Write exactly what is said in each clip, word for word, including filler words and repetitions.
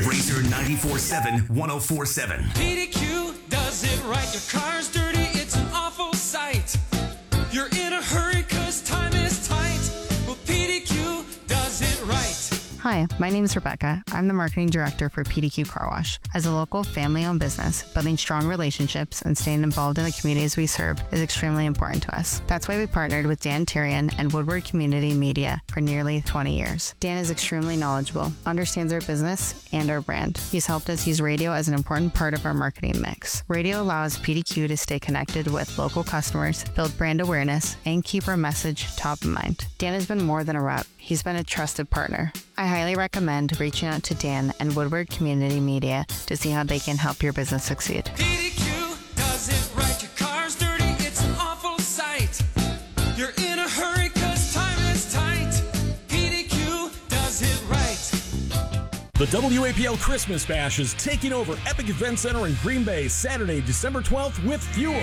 Razor ninety-four seven, one oh four seven. P D Q does it right. Your car's dirty, it's an awful sight. You're in a hurry cause time is tight. Well, P D Q does it right. Hi, my name is Rebecca. I'm the marketing director for P D Q Car Wash. As a local family-owned business, building strong relationships and staying involved in the communities we serve is extremely important to us. That's why we partnered with Dan Tyrion and Woodward Community Media for nearly twenty years. Dan is extremely knowledgeable, understands our business and our brand. He's helped us use radio as an important part of our marketing mix. Radio allows P D Q to stay connected with local customers, build brand awareness, and keep our message top of mind. Dan has been more than a rep. He's been a trusted partner. I highly recommend reaching out to Dan and Woodward Community Media to see how they can help your business succeed. P D Q does it right. Your car's dirty, it's an awful sight. You're in a hurry cause time is tight. P D Q does it right. The W A P L Christmas Bash is taking over Epic Event Center in Green Bay Saturday, December twelfth with Fuel.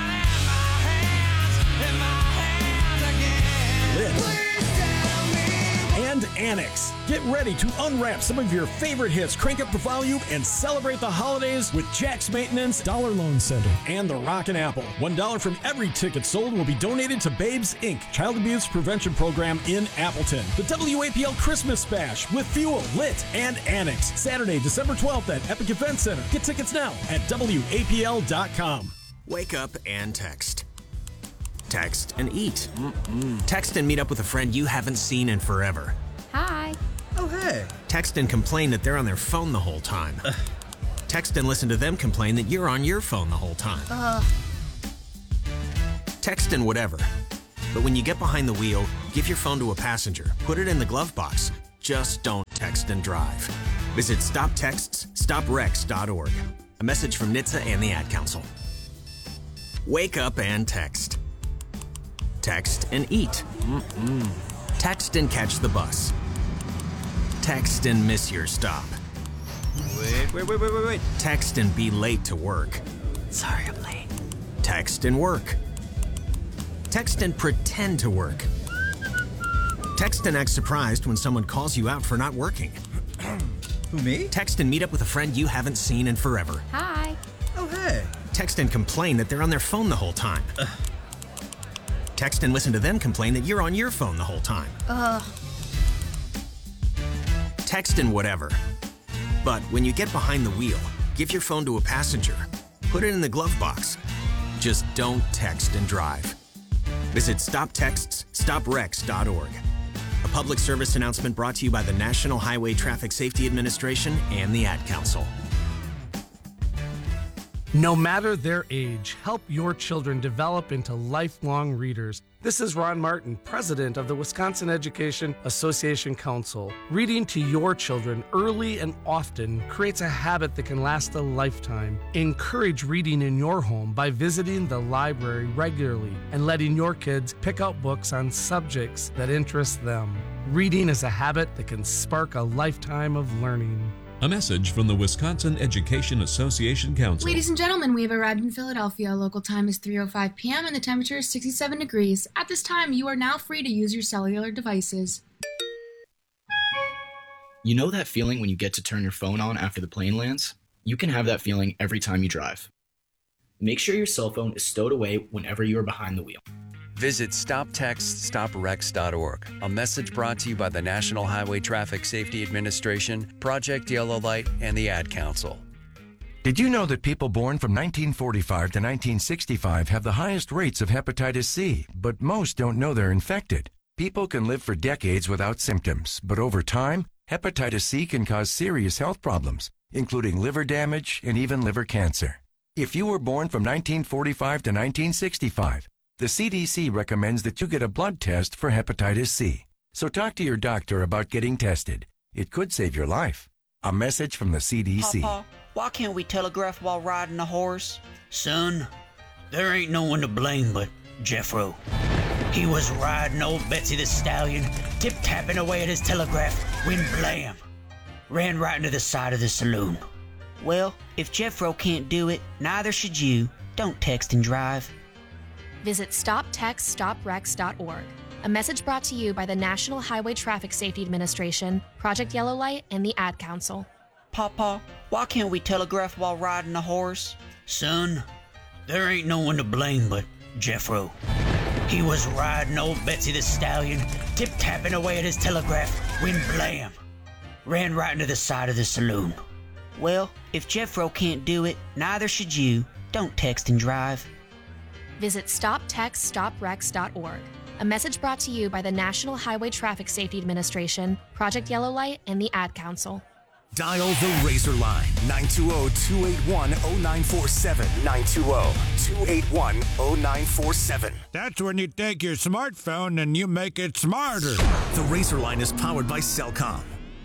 Lit. And Annex. Get ready to unwrap some of your favorite hits, crank up the volume, and celebrate the holidays with Jack's Maintenance, Dollar Loan Center, and the Rockin' Apple. One dollar from every ticket sold will be donated to Babes Incorporated, Child Abuse Prevention Program in Appleton. The W A P L Christmas Bash with Fuel, Lit, and Annex. Saturday, December twelfth at Epic Event Center. Get tickets now at W A P L dot com. Wake up and text. Text and eat. Mm-mm. Text and meet up with a friend you haven't seen in forever. Hi. Oh, hey. Text and complain that they're on their phone the whole time. Uh. Text and listen to them complain that you're on your phone the whole time. Uh. Text and whatever. But when you get behind the wheel, give your phone to a passenger. Put it in the glove box. Just don't text and drive. Visit stop texts stop wrecks dot org. A message from N H T S A and the Ad Council. Wake up and text. Text and eat. Mm-mm. Text and catch the bus. Text and miss your stop. Wait, wait, wait, wait, wait, wait. Text and be late to work. Sorry, I'm late. Text and work. Text and pretend to work. Text and act surprised when someone calls you out for not working. Who, me? Text and meet up with a friend you haven't seen in forever. Hi. Oh, hey. Text and complain that they're on their phone the whole time. Uh. Text and listen to them complain that you're on your phone the whole time. Ugh. Text and whatever. But when you get behind the wheel, give your phone to a passenger. Put it in the glove box. Just don't text and drive. Visit stop texts stop wrecks dot org. A public service announcement brought to you by the National Highway Traffic Safety Administration and the Ad Council. No matter their age, help your children develop into lifelong readers. This is Ron Martin, president of the Wisconsin Education Association Council. Reading to your children early and often creates a habit that can last a lifetime. Encourage reading in your home by visiting the library regularly and letting your kids pick out books on subjects that interest them. Reading is a habit that can spark a lifetime of learning. A message from the Wisconsin Education Association Council. Ladies and gentlemen, we have arrived in Philadelphia. Local time is three oh five p.m. and the temperature is sixty-seven degrees. At this time, you are now free to use your cellular devices. You know that feeling when you get to turn your phone on after the plane lands? You can have that feeling every time you drive. Make sure your cell phone is stowed away whenever you are behind the wheel. Visit stop text stop wrecks dot org. A message brought to you by the National Highway Traffic Safety Administration, Project Yellow Light, and the Ad Council. Did you know that people born from nineteen forty-five to nineteen sixty-five have the highest rates of hepatitis C, but most don't know they're infected? People can live for decades without symptoms, but over time, hepatitis C can cause serious health problems, including liver damage and even liver cancer. If you were born from nineteen forty-five to nineteen sixty-five, the C D C recommends that you get a blood test for hepatitis C. So talk to your doctor about getting tested. It could save your life. A message from the C D C. Papa, why can't we telegraph while riding a horse? Son, there ain't no one to blame but Jeffro. He was riding old Betsy the Stallion, tip-tapping away at his telegraph, when blam, ran right into the side of the saloon. Well, if Jeffro can't do it, neither should you. Don't text and drive. Visit stop text stop wrecks dot org. A message brought to you by the National Highway Traffic Safety Administration, Project Yellow Light, and the Ad Council. Papa, why can't we telegraph while riding a horse? Son, there ain't no one to blame but Jeffro. He was riding old Betsy the Stallion, tip-tapping away at his telegraph, when blam! Ran right into the side of the saloon. Well, if Jeffro can't do it, neither should you. Don't text and drive. Visit stop text stop wrecks dot org. A message brought to you by the National Highway Traffic Safety Administration, Project Yellow Light, and the Ad Council. Dial the Razor Line, nine two zero, two eight one, zero nine four seven, nine two zero, two eight one, zero nine four seven. That's when you take your smartphone and you make it smarter. The Razor Line is powered by Cellcom.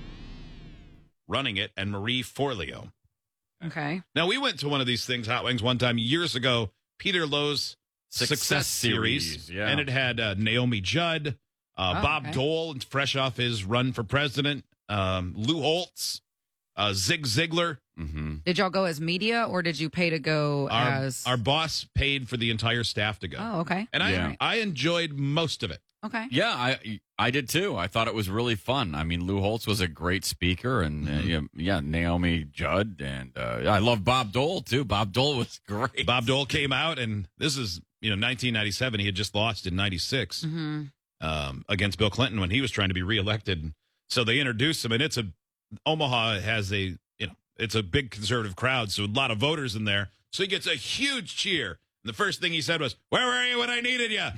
Running it, and Marie Forleo. Okay. Now, we went to one of these things, Hot Wings, one time years ago, Peter Lowe's Success, Success Series, series, yeah. and it had uh, Naomi Judd, uh, Oh, Bob okay. Dole, fresh off his run for president, um, Lou Holtz, uh, Zig Ziglar. Mm-hmm. Did y'all go as media or did you pay to go Our, as? our boss paid for the entire staff to go. Oh, okay. And I, Yeah. I enjoyed most of it. Okay. Yeah, I I did too. I thought it was really fun. I mean, Lou Holtz was a great speaker, and uh, yeah, yeah, Naomi Judd, and uh, I love Bob Dole too. Bob Dole was great. Bob Dole came out, and this is, you know, nineteen ninety-seven. He had just lost in ninety-six Mm-hmm. um, against Bill Clinton when he was trying to be reelected. So they introduced him, and it's a Omaha has a you know it's a big conservative crowd, so a lot of voters in there. So he gets a huge cheer. And the first thing he said was, "Where were you when I needed you?"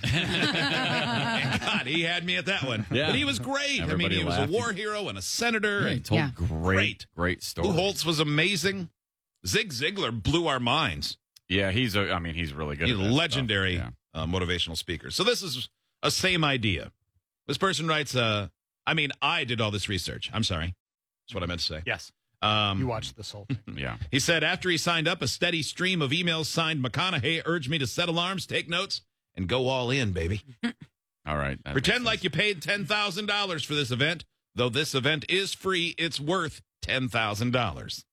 And God, he had me at that one. Yeah. But he was great. Everybody I mean, he was laughed. a war hero and a senator. Yeah, he and told Yeah. great, Great. great story. Lou Holtz was amazing. Zig Ziglar blew our minds. Yeah, he's a. I mean, he's really good. He's at a that legendary stuff. uh, motivational speaker. So this is a same idea. This person writes, uh, I mean, I did all this research. I'm sorry. That's what I meant to say. Yes. Um, You watched this whole thing. Yeah. yeah. He said, after he signed up, a steady stream of emails signed McConaughey urged me to set alarms, take notes, and go all in, baby. All right. that Pretend makes like you paid ten thousand dollars for this event. Though this event is free, it's worth ten thousand dollars.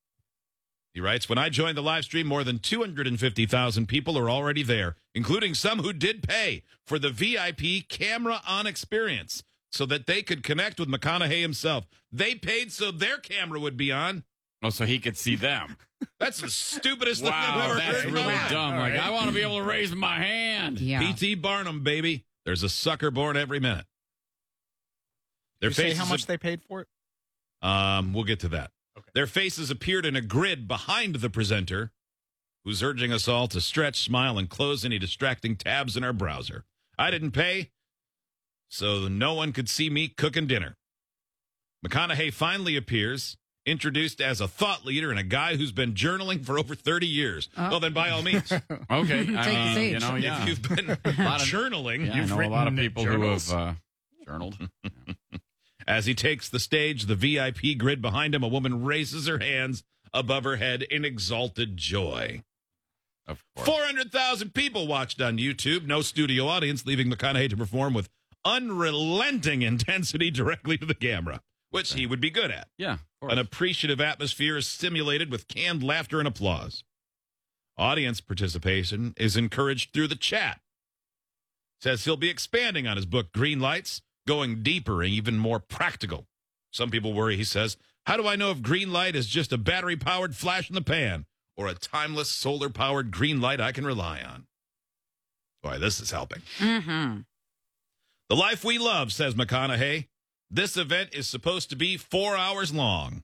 He writes, when I joined the live stream, more than two hundred fifty thousand people are already there, including some who did pay for the V I P camera-on experience so that they could connect with McConaughey himself. They paid so their camera would be on. Oh, so he could see them. That's the stupidest thing I've Wow, ever that's heard. in my really life. dumb. All Like, right. I want to be able to raise my hand. Yeah. P T Barnum, baby. There's a sucker born every minute. Their You say faces how much they paid for it? Um, we'll get to that. Okay. Their faces appeared in a grid behind the presenter, who's urging us all to stretch, smile, and close any distracting tabs in our browser. I didn't pay, so no one could see me cooking dinner. McConaughey finally appears, introduced as a thought leader and a guy who's been journaling for over thirty years. Oh. Well, then by all means. Okay. Take the uh, stage. You know, yeah. If you've been lot of- journaling, Yeah, I you've know a written lot of people who journals. have uh, journaled. As he takes the stage, the V I P grid behind him, a woman raises her hands above her head in exalted joy. Of course. four hundred thousand people watched on YouTube, no studio audience, leaving McConaughey to perform with unrelenting intensity directly to the camera, which he would be good at. Yeah. Of course. An appreciative atmosphere is stimulated with canned laughter and applause. Audience participation is encouraged through the chat. Says he'll be expanding on his book, Green Lights, going deeper and even more practical. Some people worry, he says, how do I know if green light is just a battery-powered flash in the pan or a timeless solar-powered green light I can rely on? Boy, this is helping. Mm-hmm. The life we love, says McConaughey. This event is supposed to be four hours long.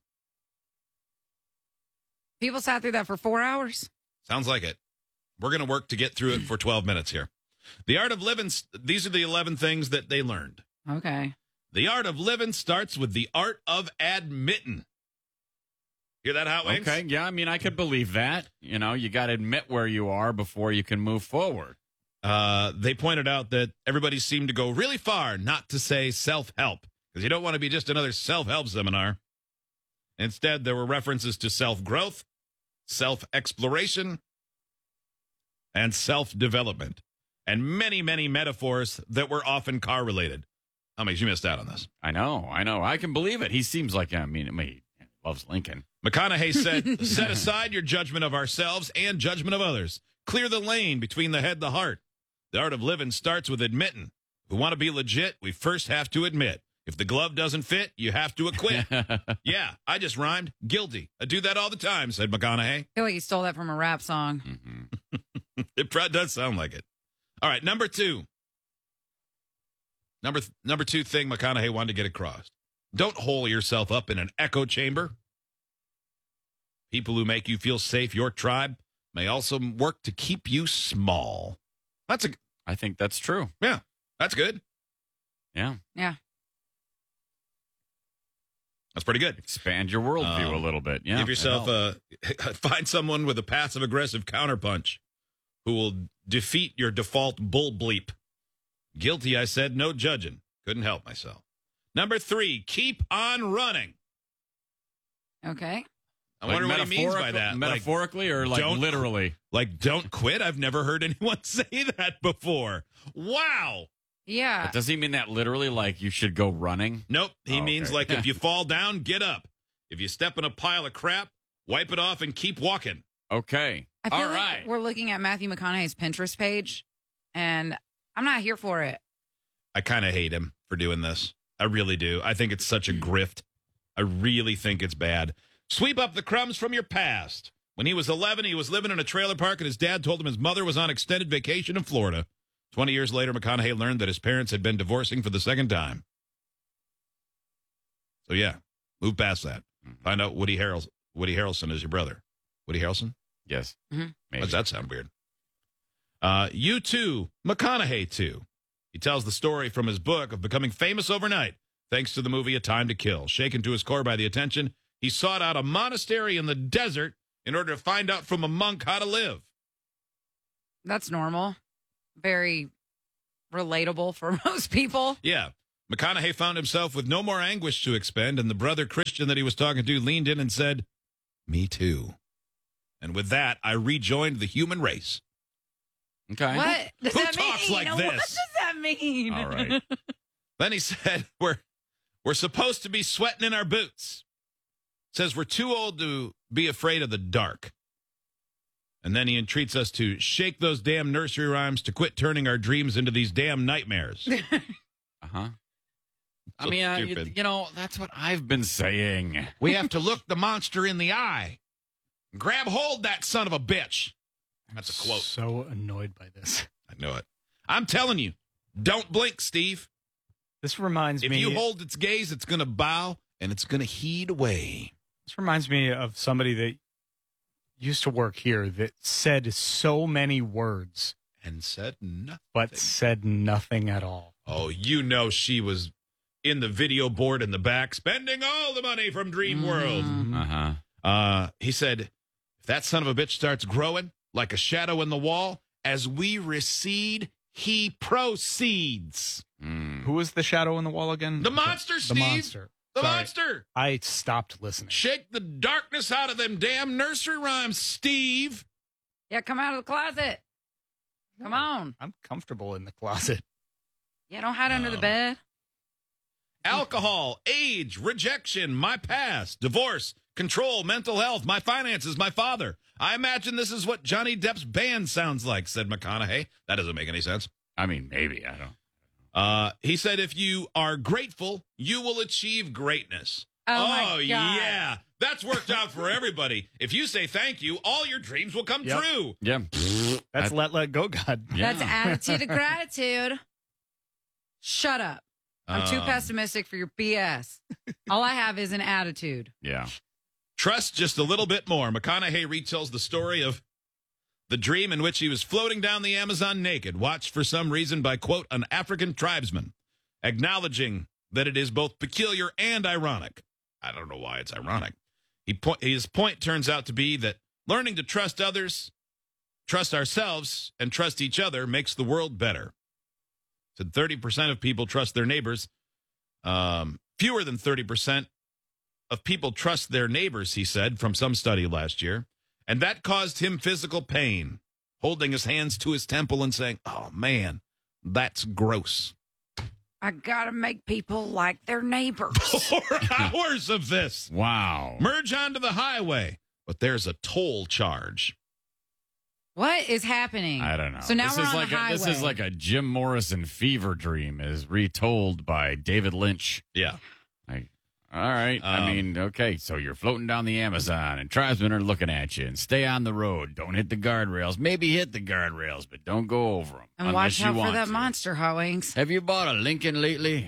People sat through that for four hours. Sounds like it. We're going to work to get through it for twelve minutes here. The art of living, these are the eleven things that they learned. Okay. The art of living starts with the art of admitting. Hear that, Hot Wings? Okay. Yeah. I mean, I could believe that. You know, you got to admit where you are before you can move forward. Uh, they pointed out that everybody seemed to go really far not to say self-help, because you don't want to be just another self-help seminar. Instead, there were references to self-growth, self-exploration, and self-development, and many, many metaphors that were often car-related. How many you missed out on this? I know. I know. I can believe it. He seems like, I mean, I mean he loves Lincoln. McConaughey said, set aside your judgment of ourselves and judgment of others. Clear the lane between the head and the heart. The art of living starts with admitting. If we want to be legit, we first have to admit. If the glove doesn't fit, you have to acquit. Yeah, I just rhymed. Guilty. I do that all the time, said McConaughey. I feel like you stole that from a rap song. Mm-hmm. It probably does sound like it. All right, number two. Number th- number two thing McConaughey wanted to get across. Don't hole yourself up in an echo chamber. People who make you feel safe, your tribe, may also work to keep you small. That's a. I think that's true. Yeah, that's good. Yeah. Yeah. That's pretty good. Expand your worldview Um, a little bit. Yeah. Give yourself a find someone with a passive aggressive counterpunch who will defeat your default bull bleep. Guilty, I said, no judging. Couldn't help myself. Number three, keep on running. Okay. I wonder Like what he means by metaphorical- that. Metaphorically or like don't- literally? Like, don't quit? I've never heard anyone say that before. Wow. Yeah. But does he mean that literally, like you should go running? Nope. He Oh, means okay. like if you fall down, get up. If you step in a pile of crap, wipe it off and keep walking. Okay. I feel All like right. we're looking at Matthew McConaughey's Pinterest page, and I'm not here for it. I kind of hate him for doing this. I really do. I think it's such a grift. I really think it's bad. Sweep up the crumbs from your past. When he was eleven, he was living in a trailer park, and his dad told him his mother was on extended vacation in Florida. Twenty years later, McConaughey learned that his parents had been divorcing for the second time. So, yeah, move past that. Find out Woody Harrelson, Woody Harrelson is your brother. Woody Harrelson? Yes. Mm-hmm. Does that sound weird? Uh, you too, McConaughey too. He tells the story from his book of becoming famous overnight, thanks to the movie A Time to Kill. Shaken to his core by the attention, he sought out a monastery in the desert in order to find out from a monk how to live. That's normal. Very relatable for most people. Yeah. McConaughey found himself with no more anguish to expend, and the brother Christian that he was talking to leaned in and said, "Me too." And with that, I rejoined the human race. Okay. What does Who that talks mean? like What this? does that mean? All right. Then he said, we're, we're supposed to be sweating in our boots. Says we're too old to be afraid of the dark. And then he entreats us to shake those damn nursery rhymes to quit turning our dreams into these damn nightmares. Uh-huh. I So mean, uh, you, stupid. you know, that's what I've been saying. We have to look the monster in the eye. Grab hold that son of a bitch. That's a quote. So annoyed by this. I know it. I'm telling you, don't blink, Steve. This reminds If me. you hold its gaze, it's going to bow and it's going to heed away. This reminds me of somebody that used to work here that said so many words And said nothing. but said nothing at all. Oh, you know she was in the video board in the back, spending all the money from Dream World. Uh-huh. Uh, he said, if that son of a bitch starts growing like a shadow in the wall, as we recede, he proceeds. Mm. Who was the shadow in the wall again? The monster, The Steve. monster. The Sorry. monster. I stopped listening. Shake the darkness out of them damn nursery rhymes, Steve. Yeah, come out of the closet. Come on. I'm comfortable in the closet. Yeah, don't hide under the bed. Alcohol, age, rejection, my past, divorce, control, mental health, my finances, my father. I imagine this is what Johnny Depp's band sounds like, said McConaughey. That doesn't make any sense. I mean, maybe. I don't. Uh, he said, if you are grateful, you will achieve greatness. Oh, my God. Yeah. That's worked out for everybody. If you say thank you, all your dreams will come Yep. true. Yeah. That's I- let let go, God. Yeah. That's attitude of gratitude. Shut up. I'm too Um, pessimistic for your B S. All I have is an attitude. Yeah. Trust just a little bit more. McConaughey retells the story of the dream in which he was floating down the Amazon naked, watched for some reason by, quote, an African tribesman, acknowledging that it is both peculiar and ironic. I don't know why it's ironic. He po- his point turns out to be that learning to trust others, trust ourselves, and trust each other makes the world better. Said thirty percent of people trust their neighbors. Um, fewer than thirty percent of people trust their neighbors, he said, from some study last year. And that caused him physical pain, holding his hands to his temple and saying, oh, man, that's gross. I gotta make people like their neighbors. Four hours of this. Wow. Merge onto the highway, but there's a toll charge. What is happening? I don't know. So now this we're is on like the a, highway. This is like a Jim Morrison fever dream, as retold by David Lynch. Yeah. Like, all right. Um, I mean, okay. So you're floating down the Amazon, and tribesmen are looking at you. And stay on the road. Don't hit the guardrails. Maybe hit the guardrails, but don't go over them. and watch out for that monster, Hot Wings. Have you bought a Lincoln lately?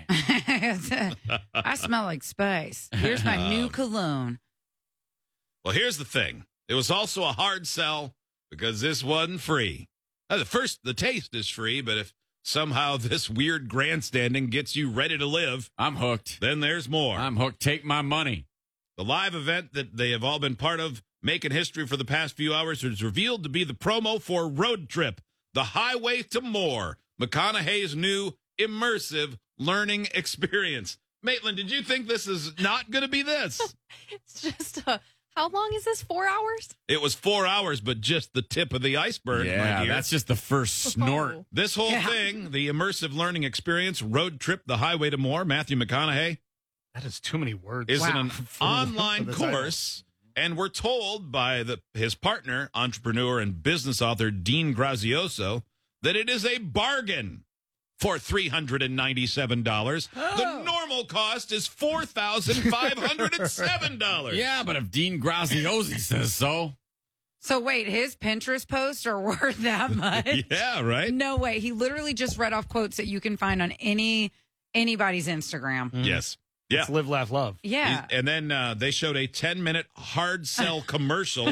I smell like spice. Here's my new Um, cologne. Well, here's the thing. It was also a hard sell because this wasn't free. Now, the first, the taste is free, but if somehow this weird grandstanding gets you ready to live, I'm hooked. Then there's more. I'm hooked. Take my money. The live event that they have all been part of, making history for the past few hours, was revealed to be the promo for Road Trip, the Highway to More, McConaughey's new immersive learning experience. Maitland, did you think this is not going to be this? It's just a. How long is this? Four hours? It was four hours, but just the tip of the iceberg. Yeah, my dear. that's just the first snort. Oh. This whole Yeah. thing, the immersive learning experience, Road Trip, the Highway to More, Matthew McConaughey, That is too many words. is in Wow. an For- online for the title. course, and we're told by the, his partner, entrepreneur and business author Dean Grazioso, that it is a bargain for three hundred ninety-seven dollars. Oh. The normal cost is four thousand five hundred seven dollars. Yeah, but if Dean Graziosi says so. So wait, his Pinterest posts are worth that much? Yeah, right? No way. He literally just read off quotes that you can find on any anybody's Instagram. Yes. Yeah. It's live, laugh, love. Yeah. And then uh, they showed a ten-minute hard sell commercial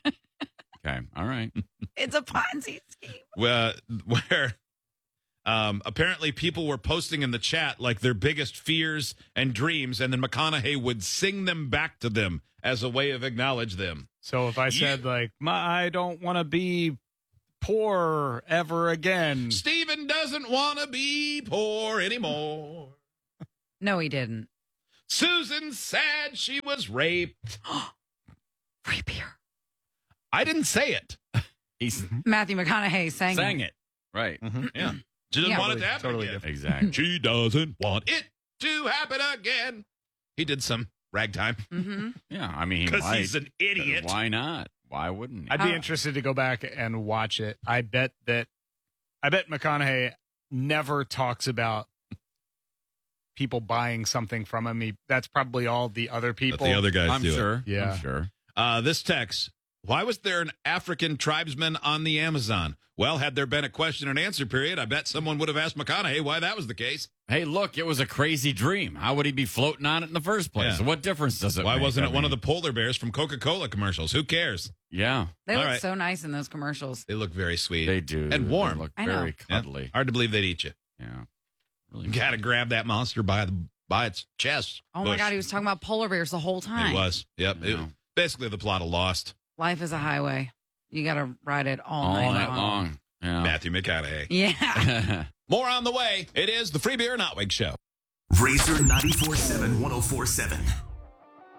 Okay, all right. It's a Ponzi scheme. where, where um, apparently people were posting in the chat like their biggest fears and dreams, and then McConaughey would sing them back to them as a way of acknowledge them. So if I said, like, my, I don't want to be poor ever again. Steven doesn't want to be poor anymore. No, he didn't. Susan's sad she was raped. Free beer. I didn't say it. He's Matthew McConaughey sang, sang it. Right. Yeah. She doesn't Yeah. want it to happen Totally again. different. Exactly. She doesn't want it to happen again. He did some ragtime Mm-hmm. Yeah, I mean, he because might. he's an idiot. Why not? Why wouldn't he? I'd be How- interested to go back and watch it. I bet that, I bet McConaughey never talks about people buying something from him. He, that's probably all the other But people. the other guys I'm do it. sure. Yeah. I'm sure. Uh, this text, why was there an African tribesman on the Amazon? Well, had there been a question and answer period, I bet someone would have asked McConaughey why that was the case. Hey, look, it was a crazy dream. How would he be floating on it in the first place? Yeah. What difference does it Why make? wasn't I it one of the mean, polar bears from Coca-Cola commercials? Who cares? Yeah, They All look right. so nice in those commercials. They look very sweet. they do. And They warm. look I know. very Yeah. cuddly. Hard to believe they'd eat you. Yeah. Really. You got to grab that monster by the by its chest. Oh my bush. God, he was talking about polar bears the whole time. It was. Yep. I It, know. basically the plot of Lost. Life is a highway. You got to ride it all, All night, night long. long. Yeah. Matthew McConaughey. Yeah. More on the way. It is the Free Beer and Hot Wig Show. Razor ninety-four seven, one oh four seven.